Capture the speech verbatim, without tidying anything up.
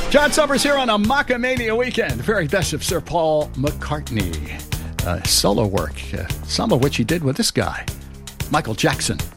John Summers here on a Macamania weekend. The very best of Sir Paul McCartney. Uh, solo work, uh, some of which he did with this guy, Michael Jackson.